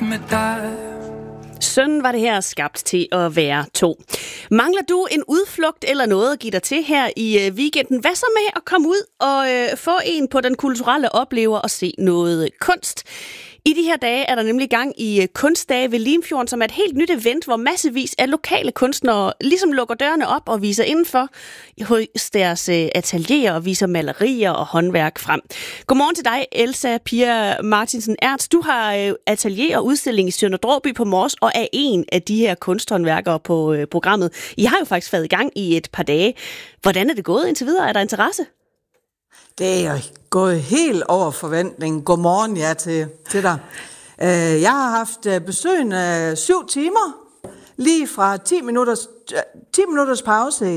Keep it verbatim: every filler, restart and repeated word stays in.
med dig. Sådan var det her skabt til at være to. Mangler du en udflugt eller noget at give dig til her i weekenden? Hvad så med at komme ud og øh, få en på den kulturelle oplever og se noget kunst? I de her dage er der nemlig gang i Kunstdage ved Limfjorden, som er et helt nyt event, hvor massevis af lokale kunstnere ligesom lukker dørene op og viser indenfor hos deres atelierer og viser malerier og håndværk frem. Godmorgen til dig, Elsa Pia Martinsen Ernst. Du har atelier og udstilling i Sønder Dråby på Mors og er en af de her kunsthåndværkere på programmet. I har jo faktisk været i gang i et par dage. Hvordan er det gået indtil videre? Er der interesse? Det er jo gået helt over forventning. Godmorgen, ja, til, til dig. Jeg har haft besøg af syv timer, lige fra ti minutters, ti minutters pause